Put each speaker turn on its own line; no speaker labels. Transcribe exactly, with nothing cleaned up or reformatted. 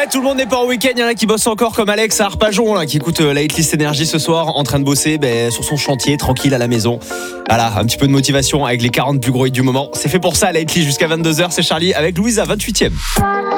tout le monde n'est pas en week-end. Il y en a qui bossent encore, comme Alex à Arpajon là, qui écoute euh, la Hitlist Énergie ce soir, en train de bosser ben, sur son chantier, tranquille à la maison. Voilà, un petit peu de motivation avec les quarante plus gros hits du moment. C'est fait pour ça, la Hitlist jusqu'à vingt-deux heures. C'est Charlie avec Louisa, vingt-huitième.